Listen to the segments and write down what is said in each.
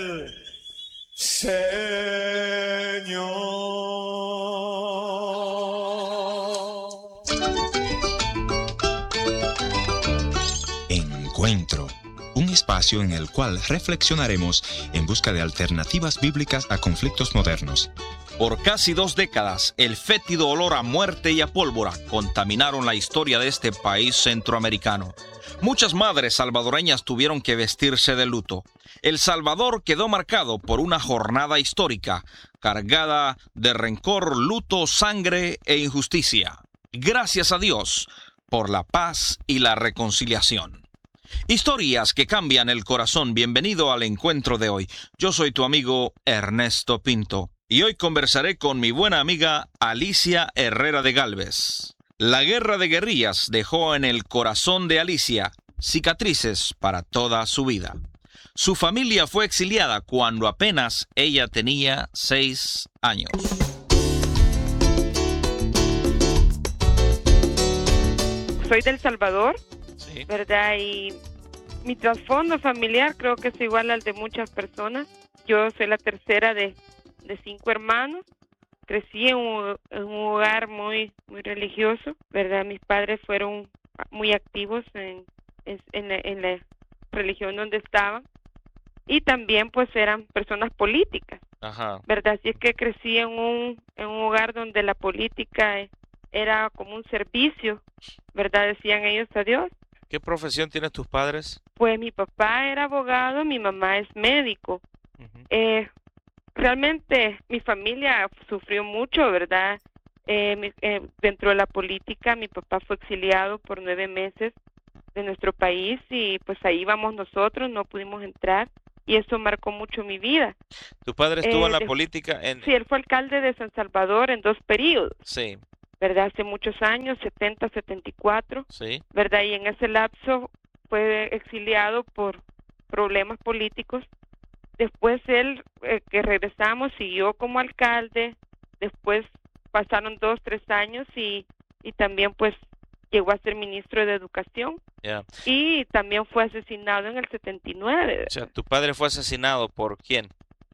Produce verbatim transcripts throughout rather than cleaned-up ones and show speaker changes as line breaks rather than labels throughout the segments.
Señor.
Encuentro, un espacio en el cual reflexionaremos en busca de alternativas bíblicas a conflictos modernos.
Por casi dos décadas, el fétido olor a muerte y a pólvora contaminaron la historia de este país centroamericano. Muchas madres salvadoreñas tuvieron que vestirse de luto. El Salvador quedó marcado por una jornada histórica, cargada de rencor, luto, sangre e injusticia. Gracias a Dios por la paz y la reconciliación. Historias que cambian el corazón. Bienvenido al encuentro de hoy. Yo soy tu amigo Ernesto Pinto y hoy conversaré con mi buena amiga Alicia Herrera de Gálvez. La guerra de guerrillas dejó en el corazón de Alicia cicatrices para toda su vida. Su familia fue exiliada cuando apenas ella tenía seis años.
Soy del Salvador,
Sí.
¿verdad? Y mi trasfondo familiar creo que es igual al de muchas personas. Yo soy la tercera de, de cinco hermanos. Crecí en un, en un hogar muy muy religioso, ¿verdad? Mis padres fueron muy activos en, en, en, la, en la religión donde estaban. Y también pues eran personas políticas,
Ajá.
¿verdad? Así es que crecí en un, en un hogar donde la política era como un servicio, ¿verdad? Decían ellos a Dios.
¿Qué profesión tienen tus padres?
Pues mi papá era abogado, mi mamá es médico.
Uh-huh.
Eh, realmente mi familia sufrió mucho, ¿verdad? Eh, mi, eh, dentro de la política, mi papá fue exiliado por nueve meses de nuestro país y pues ahí vamos nosotros, no pudimos entrar y eso marcó mucho mi vida.
¿Tu padre estuvo
Eh,
en la
de-
política? En...
Sí, él fue alcalde de San Salvador en dos periodos,
Sí,
¿verdad? Hace muchos años, setenta, setenta y cuatro,
sí.
¿verdad? Y en ese lapso fue exiliado por problemas políticos. Después él, eh, que regresamos, siguió como alcalde. Después pasaron dos, tres años y, y también pues llegó a ser ministro de Educación.
Ya.
Y también fue asesinado en el setenta y nueve,
O sea, tu padre fue asesinado ¿por quién?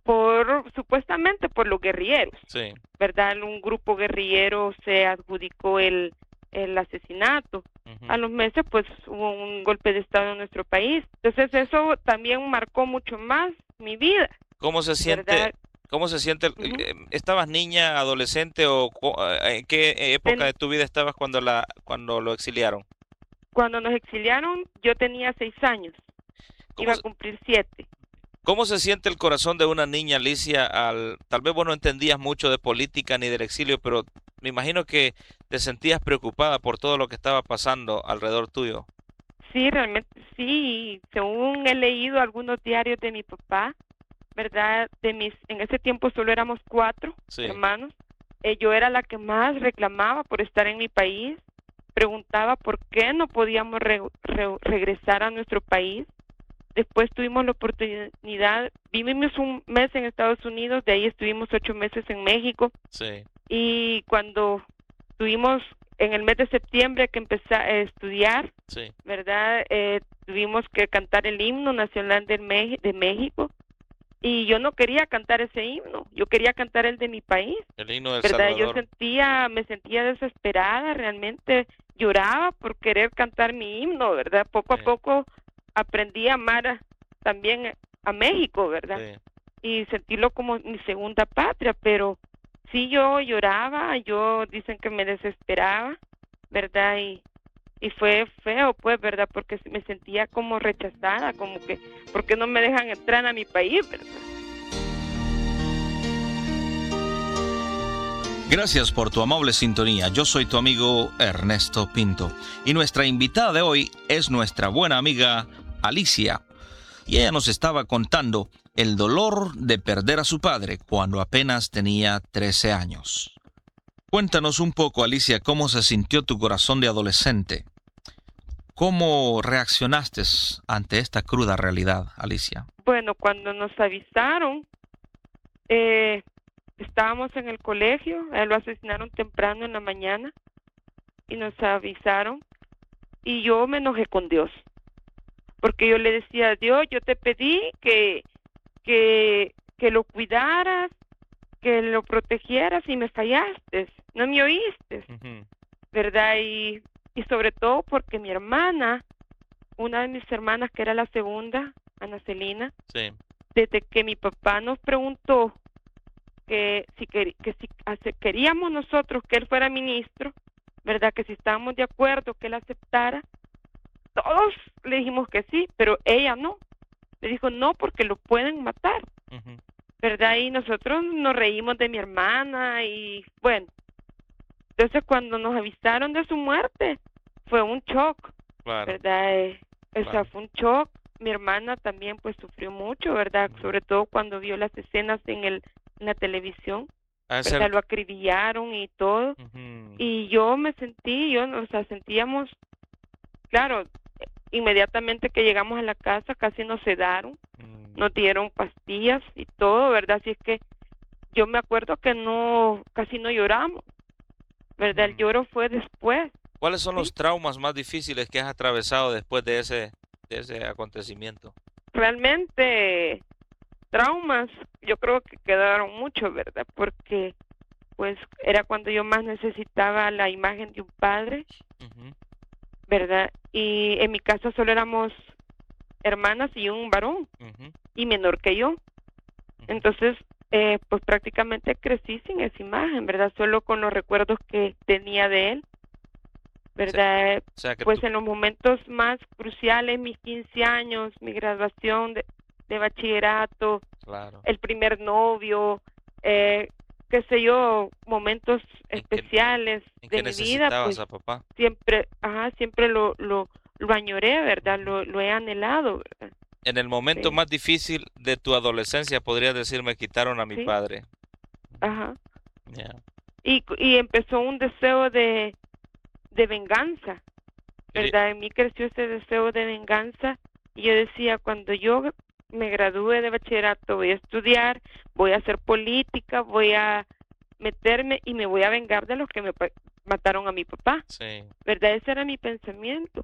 por supuestamente por los guerrilleros,
Sí.
¿verdad? Un grupo guerrillero se adjudicó el, el asesinato.
Uh-huh.
A los meses pues hubo un golpe de estado en nuestro país. Entonces eso también marcó mucho más mi vida,
¿Cómo se siente?
¿verdad?
¿Cómo se siente?
Ujú.
eh, ¿Estabas niña, adolescente o co- eh, en qué época
Ten-
de tu vida estabas cuando la cuando lo exiliaron?
Cuando nos exiliaron yo tenía seis años,
¿Cómo,
iba a
se-
cumplir siete.
cómo se siente el corazón de una niña, Alicia, al tal vez vos no entendías mucho de política ni del exilio, pero me imagino que te sentías preocupada por todo lo que estaba pasando alrededor tuyo?
Sí, realmente sí, según he leído algunos diarios de mi papá, ¿verdad? De mis, en ese tiempo solo éramos cuatro
Sí.
hermanos. Eh, yo era la que más reclamaba por estar en mi país, preguntaba por qué no podíamos re- re- regresar a nuestro país. Después tuvimos la oportunidad, vivimos un mes en Estados Unidos, de ahí estuvimos ocho meses en México.
Sí.
Y cuando tuvimos en el mes de septiembre que empecé a estudiar,
Sí.
¿verdad? Eh, tuvimos que cantar el himno nacional de, Mex- de México y yo no quería cantar ese himno, yo quería cantar el de mi país,
El himno del
¿verdad? Yo
Salvador.
sentía, me sentía desesperada, realmente lloraba por querer cantar mi himno, ¿verdad? Poco
Sí.
a poco aprendí a amar a- también a México, ¿verdad?
Sí.
Y sentirlo como mi segunda patria, pero sí yo lloraba, yo dicen que me desesperaba, ¿verdad? Y, y fue feo, pues, ¿verdad? Porque me sentía como rechazada, como que, ¿por qué no me dejan entrar a mi país, verdad?
Gracias por tu amable sintonía. Yo soy tu amigo Ernesto Pinto y nuestra invitada de hoy es nuestra buena amiga Alicia. Y ella nos estaba contando el dolor de perder a su padre cuando apenas tenía trece años. Cuéntanos un poco, Alicia, cómo se sintió tu corazón de adolescente. ¿Cómo reaccionaste ante esta cruda realidad, Alicia?
Bueno, cuando nos avisaron, eh, estábamos en el colegio, a él lo asesinaron temprano en la mañana y nos avisaron y yo me enojé con Dios, porque yo le decía a Dios, yo te pedí que, que, que lo cuidaras, que lo protegieras y me fallaste, no me oíste,
Ujú.
¿verdad? Y, y sobre todo porque mi hermana, una de mis hermanas que era la segunda, Ana Celina,
Sí.
desde que mi papá nos preguntó que si, quer- que si ace- queríamos nosotros que él fuera ministro, ¿verdad? Que si estábamos de acuerdo que él aceptara, todos le dijimos que sí, pero ella no. Le dijo no porque lo pueden matar,
Ujú.
¿verdad? Y nosotros nos reímos de mi hermana y bueno, entonces cuando nos avisaron de su muerte fue un shock,
Claro.
¿verdad? Eh, o sea,
Claro.
fue un shock. Mi hermana también pues sufrió mucho, ¿verdad?
Ujú.
Sobre todo cuando vio las escenas en el en la televisión,
Ha de
¿verdad?
ser-
Lo acribillaron y todo.
Ujú.
Y yo me sentí, yo, o sea, sentíamos, claro, inmediatamente que llegamos a la casa casi nos sedaron,
Mm.
nos dieron pastillas y todo, ¿verdad? Así es que yo me acuerdo que no, casi no lloramos, ¿verdad? El
Mm.
lloro fue después.
¿Cuáles son
Sí.
los traumas más difíciles que has atravesado después de ese, de ese acontecimiento?
Realmente traumas, yo creo que quedaron muchos, ¿verdad? Porque pues era cuando yo más necesitaba la imagen de un padre,
Ujú.
¿verdad? Y en mi casa solo éramos hermanas y un varón,
Ujú.
y menor que yo.
Ujú.
Entonces, eh, pues prácticamente crecí sin esa imagen, ¿verdad? Solo con los recuerdos que tenía de él, ¿verdad?
O sea que
Pues
tú-
en los momentos más cruciales, mis quince años, mi graduación de, de bachillerato,
Claro.
el primer novio, eh, qué sé yo, momentos
En que-
especiales
en
de
que
mi vida,
necesitabas
pues
a papá.
siempre, ajá, siempre lo, lo, lo añoré, ¿verdad? Lo, lo he anhelado, ¿verdad?
En el momento
Sí.
más difícil de tu adolescencia, podrías decir, me quitaron a mi
Sí.
padre.
Ajá.
Ya.
Y, y empezó un deseo de, de venganza,
Querí-
¿verdad? En mí creció ese deseo de venganza y yo decía, cuando yo me gradúe de bachillerato, voy a estudiar, voy a hacer política, voy a meterme y me voy a vengar de los que me pa- mataron a mi papá,
Sí.
¿verdad? Ese era mi pensamiento.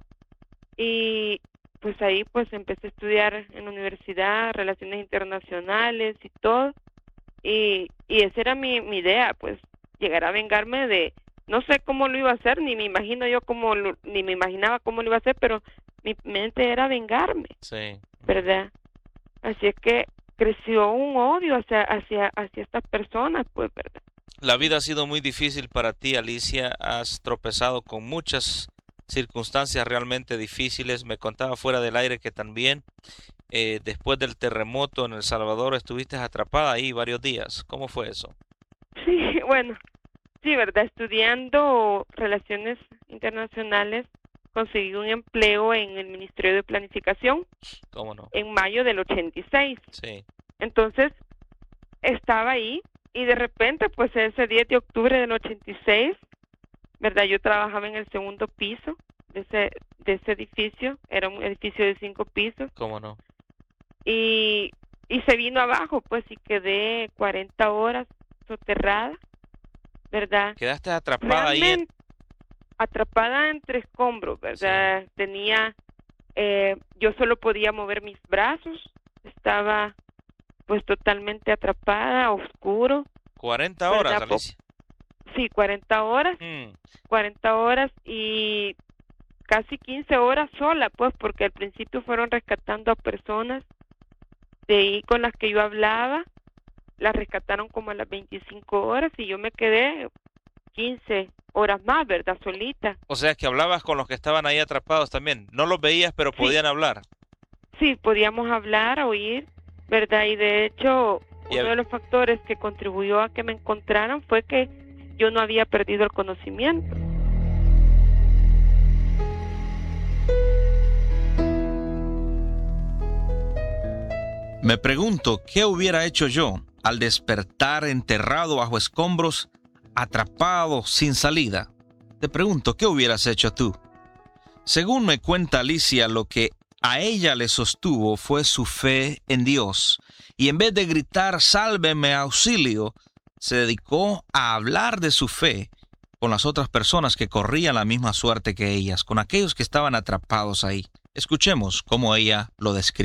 Y pues ahí pues empecé a estudiar en la universidad, relaciones internacionales y todo. Y, y esa era mi, mi idea, pues llegar a vengarme de, no sé cómo lo iba a hacer, ni me imagino yo cómo, lo- ni me imaginaba cómo lo iba a hacer, pero mi mente era vengarme,
Sí.
¿verdad? Así es que creció un odio hacia, hacia, hacia estas personas, pues, ¿verdad?
La vida ha sido muy difícil para ti, Alicia. Has tropezado con muchas circunstancias realmente difíciles. Me contaba fuera del aire que también eh, después del terremoto en El Salvador estuviste atrapada ahí varios días. ¿Cómo fue eso?
Sí, bueno, sí, ¿verdad? Estudiando relaciones internacionales, conseguí un empleo en el Ministerio de Planificación
¿Cómo no?
en mayo del ochenta y seis.
Sí.
Entonces, estaba ahí y de repente, pues ese diez de octubre del ochenta y seis, ¿verdad? Yo trabajaba en el segundo piso de ese, de ese edificio, era un edificio de cinco pisos,
¿Cómo no?
y, y se vino abajo, pues, y quedé cuarenta horas soterrada, ¿verdad?
Quedaste atrapada ahí en...
Realmente atrapada entre escombros, ¿verdad? Tenía, eh, yo solo podía mover mis brazos, estaba pues totalmente atrapada, oscuro,
cuarenta horas,
¿verdad? Po-
Alicia.
sí, cuarenta horas,
Mm.
cuarenta horas y casi quince horas sola, pues, porque al principio fueron rescatando a personas de ahí con las que yo hablaba, las rescataron como a las veinticinco horas y yo me quedé quince horas más, ¿verdad? Solita.
O sea que hablabas con los que estaban ahí atrapados también. No los veías, pero
Sí.
podían hablar.
Sí, podíamos hablar, oír, ¿verdad? Y de hecho,
Y
uno
hab-
de los factores que contribuyó a que me encontraran fue que yo no había perdido el conocimiento.
Me pregunto, ¿qué hubiera hecho yo al despertar enterrado bajo escombros, atrapado sin salida? Te pregunto, ¿qué hubieras hecho tú? Según me cuenta Alicia, lo que a ella le sostuvo fue su fe en Dios. Y en vez de gritar, sálveme, auxilio, se dedicó a hablar de su fe con las otras personas que corrían la misma suerte que ellas, con aquellos que estaban atrapados ahí. Escuchemos cómo ella lo describe.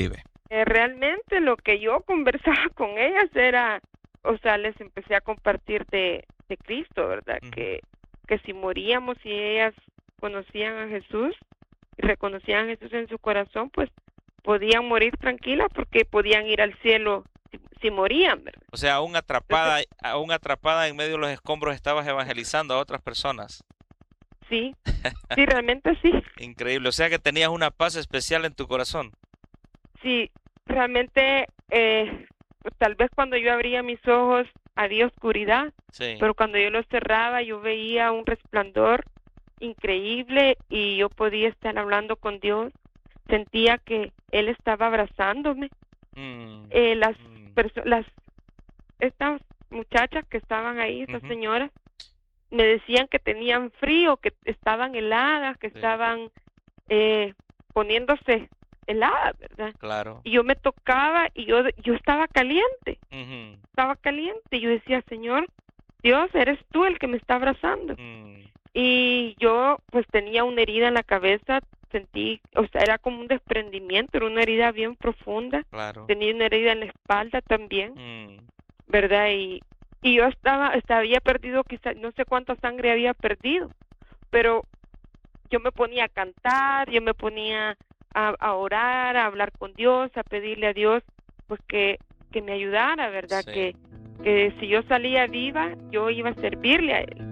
Eh, realmente lo que yo conversaba con ellas era, o sea, les empecé a compartir de, de Cristo, ¿verdad?
Ujú.
Que, que si moríamos y ellas conocían a Jesús y reconocían a Jesús en su corazón, pues podían morir tranquilas porque podían ir al cielo si, si morían, ¿verdad?
O sea, aún atrapada, aún atrapada en medio de los escombros estabas evangelizando a otras personas.
Sí, sí, realmente sí.
Increíble. O sea que tenías una paz especial en tu corazón.
Sí, realmente, eh, pues, tal vez cuando yo abría mis ojos había oscuridad,
Sí.
pero cuando yo los cerraba yo veía un resplandor increíble y yo podía estar hablando con Dios. Sentía que Él estaba abrazándome.
Mm,
Eh, las
mm,
perso- las estas muchachas que estaban ahí, estas
Ujú.
señoras, me decían que tenían frío, que estaban heladas, que
Sí.
estaban eh, poniéndose heladas, ¿verdad?
claro.
Y yo me tocaba y yo yo estaba caliente,
Ujú.
estaba caliente. Y yo decía, Señor, Dios, eres tú el que me está abrazando.
Mm,
Y yo pues tenía una herida en la cabeza, sentí, o sea, era como un desprendimiento, era una herida bien profunda.
claro.
Tenía una herida en la espalda también,
Mm,
¿verdad? Y, y yo estaba, estaba, había perdido quizás, no sé cuánta sangre había perdido, pero yo me ponía a cantar, yo me ponía a, a orar, a hablar con Dios, a pedirle a Dios, pues que, que me ayudara, ¿verdad?
Sí.
Que, que si yo salía viva, yo iba a servirle a Él.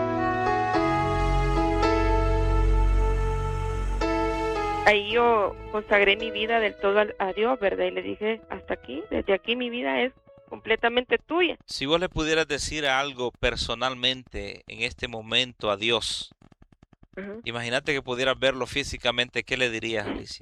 Ahí yo consagré mi vida del todo a, a Dios, ¿verdad? Y le dije, hasta aquí, desde aquí mi vida es completamente tuya.
Si vos le pudieras decir algo personalmente en este momento a Dios,
Ajá.
imagínate que pudieras verlo físicamente, ¿qué le dirías, Alicia?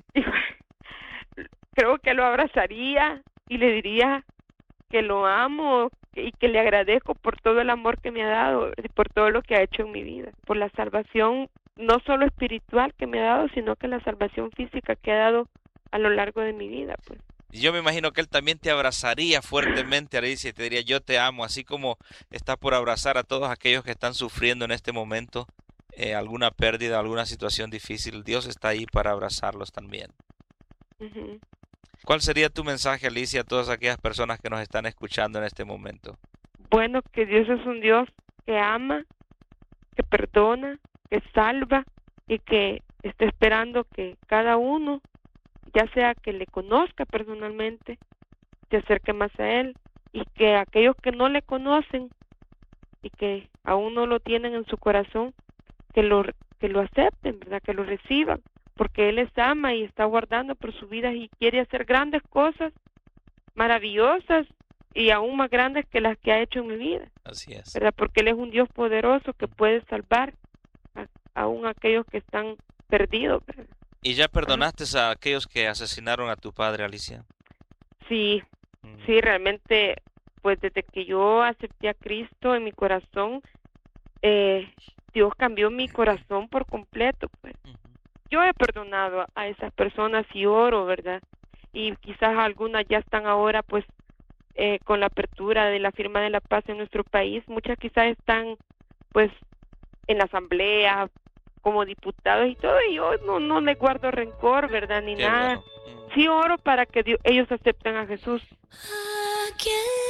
Creo que lo abrazaría y le diría que lo amo y que le agradezco por todo el amor que me ha dado y por todo lo que ha hecho en mi vida, por la salvación no solo espiritual que me ha dado, sino que la salvación física que ha dado a lo largo de mi vida, pues.
Y yo me imagino que él también te abrazaría fuertemente, Alicia, y te diría, yo te amo, así como está por abrazar a todos aquellos que están sufriendo en este momento eh, alguna pérdida, alguna situación difícil. Dios está ahí para abrazarlos también.
Uh-huh.
¿Cuál sería tu mensaje, Alicia, a todas aquellas personas que nos están escuchando en este momento?
Bueno, que Dios es un Dios que ama, que perdona, que salva y que está esperando que cada uno, ya sea que le conozca personalmente, se acerque más a Él, y que aquellos que no le conocen y que aún no lo tienen en su corazón, que lo, que lo acepten, ¿verdad? Que lo reciban, porque Él les ama y está guardando por su vida y quiere hacer grandes cosas, maravillosas y aún más grandes que las que ha hecho en mi vida,
Así es.
¿verdad? Porque Él es un Dios poderoso que puede salvar a, aún a aquellos que están perdidos, ¿verdad?
¿Y ya perdonaste a aquellos que asesinaron a tu padre, Alicia?
Sí,
Mm.
sí, realmente, pues desde que yo acepté a Cristo en mi corazón, eh, Dios cambió mi corazón por completo, pues.
Ujú.
Yo he perdonado a esas personas y oro, ¿verdad? Y quizás algunas ya están ahora, pues, eh, con la apertura de la firma de la paz en nuestro país. Muchas quizás están, pues, en la asamblea, como diputados y todo, y yo no, no les guardo rencor, ¿verdad? Ni
Qué
nada.
bueno. Mm.
Sí oro para que Dios, ellos acepten a Jesús.
Aquí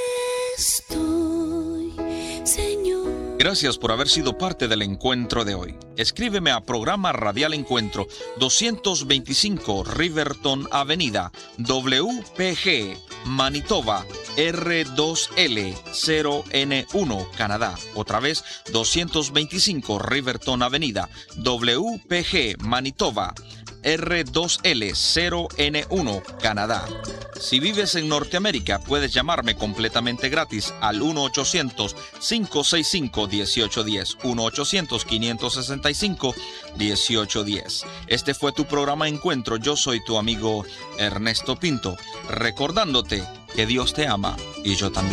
estoy, Señor.
Gracias por haber sido parte del encuentro de hoy. Escríbeme a Programa Radial Encuentro, doscientos veinticinco Riverton Avenida, W P G, Manitoba, R dos L cero N uno, Canadá. Otra vez, doscientos veinticinco Riverton Avenida, W P G, Manitoba, R dos L cero N uno, Canadá. Si vives en Norteamérica, puedes llamarme completamente gratis al uno ochocientos, cinco seis cinco, uno ocho uno cero, uno ochocientos, cinco seis cinco, uno ocho uno cero. Este fue tu programa Encuentro. Yo soy tu amigo Ernesto Pinto, recordándote que Dios te ama y yo también.